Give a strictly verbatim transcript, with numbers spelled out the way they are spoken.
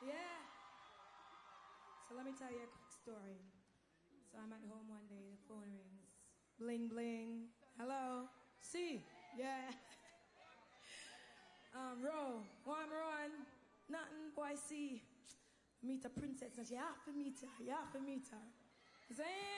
Yeah. So let me tell you a quick story. So I'm at home one day, the phone rings. Bling, bling. Hello? See? Yeah. um, Ro, one run. Nothing, boy, see. Meet a princess, and she have to meet her. You have to meet her. You say,